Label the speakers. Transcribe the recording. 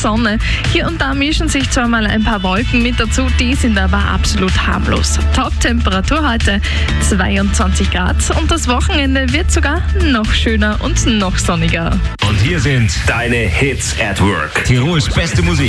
Speaker 1: Sonne. Hier und da mischen sich zwar mal ein paar Wolken mit dazu, die sind aber absolut harmlos. Top-Temperatur heute 22 Grad und das Wochenende wird sogar noch schöner und noch sonniger.
Speaker 2: Und hier sind
Speaker 3: Deine Hits at Work.
Speaker 2: Tirols beste Musik.